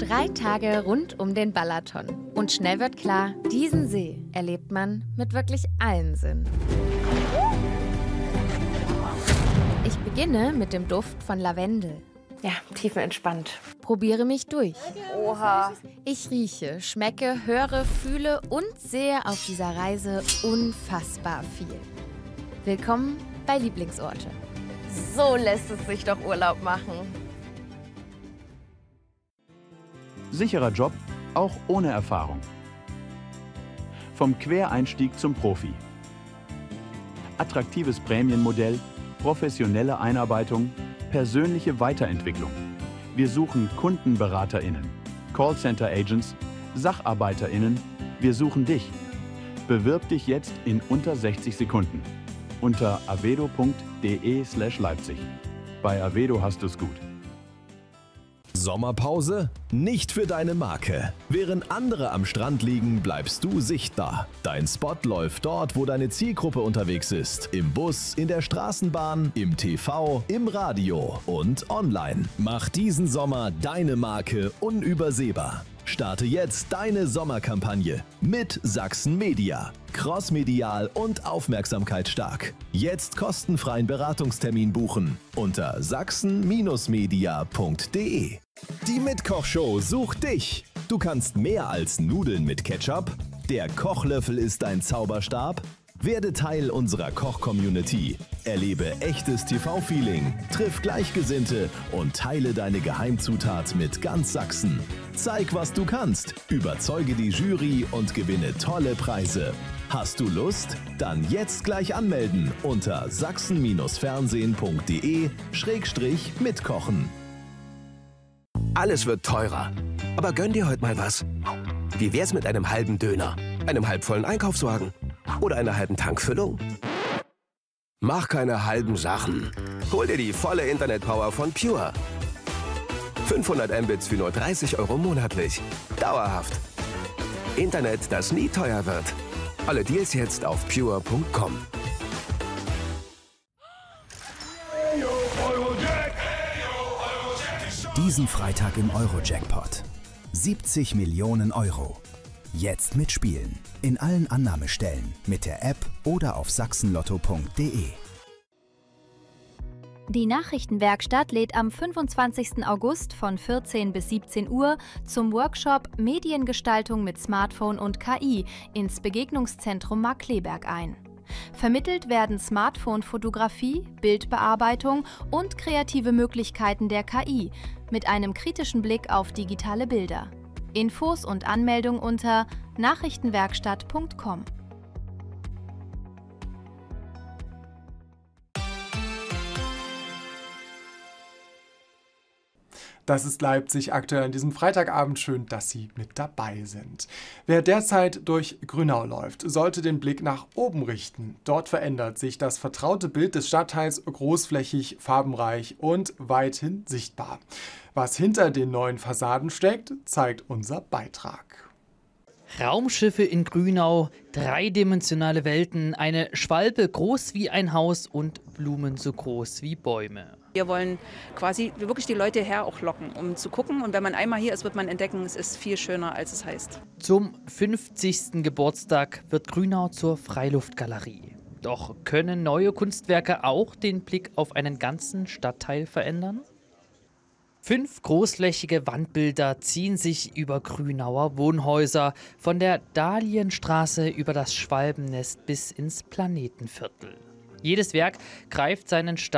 3 Tage rund um den Balaton. Und schnell wird klar, diesen See erlebt man mit wirklich allen Sinnen. Ich beginne mit dem Duft von Lavendel. Ja, tiefenentspannt. Probiere mich durch. Oha. Ich rieche, schmecke, höre, fühle und sehe auf dieser Reise unfassbar viel. Willkommen bei Lieblingsorte. So lässt es sich doch Urlaub machen. Sicherer Job, auch ohne Erfahrung. Vom Quereinstieg zum Profi. Attraktives Prämienmodell, professionelle Einarbeitung, persönliche Weiterentwicklung. Wir suchen KundenberaterInnen, Callcenter-Agents, SacharbeiterInnen. Wir suchen dich. Bewirb dich jetzt in unter 60 Sekunden. Unter avedo.de/Leipzig. Bei Avedo hast du's gut. Sommerpause? Nicht für deine Marke. Während andere am Strand liegen, bleibst du sichtbar. Dein Spot läuft dort, wo deine Zielgruppe unterwegs ist. Im Bus, in der Straßenbahn, im TV, im Radio und online. Mach diesen Sommer deine Marke unübersehbar. Starte jetzt deine Sommerkampagne mit Sachsen Media. Crossmedial und aufmerksamkeitsstark. Jetzt kostenfreien Beratungstermin buchen unter sachsen-media.de. Die Mitkochshow sucht dich. Du kannst mehr als Nudeln mit Ketchup. Der Kochlöffel ist dein Zauberstab. Werde Teil unserer Koch-Community. Erlebe echtes TV-Feeling, triff Gleichgesinnte und teile deine Geheimzutat mit ganz Sachsen. Zeig, was du kannst, überzeuge die Jury und gewinne tolle Preise. Hast du Lust? Dann jetzt gleich anmelden unter sachsen-fernsehen.de/mitkochen. Alles wird teurer. Aber gönn dir heute mal was. Wie wär's mit einem halben Döner, einem halbvollen Einkaufswagen oder einer halben Tankfüllung? Mach keine halben Sachen. Hol dir die volle Internetpower von Pure. 500 Mbits für nur 30 € monatlich. Dauerhaft. Internet, das nie teuer wird. Alle Deals jetzt auf pure.com. Diesen Freitag im Euro-Jackpot. 70 Millionen Euro. Jetzt mitspielen. In allen Annahmestellen, mit der App oder auf sachsenlotto.de. Die Nachrichtenwerkstatt lädt am 25. August von 14 bis 17 Uhr zum Workshop Mediengestaltung mit Smartphone und KI ins Begegnungszentrum Markkleeberg ein. Vermittelt werden Smartphone-Fotografie, Bildbearbeitung und kreative Möglichkeiten der KI mit einem kritischen Blick auf digitale Bilder. Infos und Anmeldung unter nachrichtenwerkstatt.com. Das ist Leipzig aktuell an diesem Freitagabend. Schön, dass Sie mit dabei sind. Wer derzeit durch Grünau läuft, sollte den Blick nach oben richten. Dort verändert sich das vertraute Bild des Stadtteils großflächig, farbenreich und weithin sichtbar. Was hinter den neuen Fassaden steckt, zeigt unser Beitrag. Raumschiffe in Grünau, dreidimensionale Welten, eine Schwalbe groß wie ein Haus und Blumen so groß wie Bäume. Wir wollen quasi wirklich die Leute her auch locken, um zu gucken. Und wenn man einmal hier ist, wird man entdecken, es ist viel schöner, als es heißt. Zum 50. Geburtstag wird Grünau zur Freiluftgalerie. Doch können neue Kunstwerke auch den Blick auf einen ganzen Stadtteil verändern? 5 großflächige Wandbilder ziehen sich über Grünauer Wohnhäuser, von der Dahlienstraße über das Schwalbennest bis ins Planetenviertel. Jedes Werk greift seinen